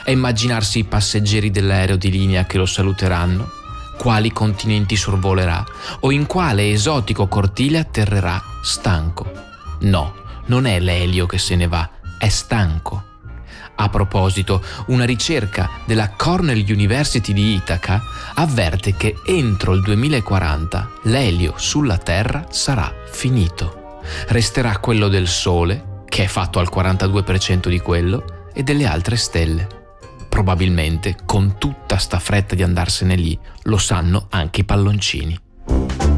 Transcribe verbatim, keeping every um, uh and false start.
a immaginarsi i passeggeri dell'aereo di linea che lo saluteranno, quali continenti sorvolerà o in quale esotico cortile atterrerà stanco. No, non è l'elio che se ne va, è stanco. A proposito, una ricerca della Cornell University di Ithaca avverte che entro il duemilaquaranta l'elio sulla Terra sarà finito. Resterà quello del Sole, che è fatto al quarantadue per cento di quello, e delle altre stelle. Probabilmente, con tutta sta fretta di andarsene lì, lo sanno anche i palloncini.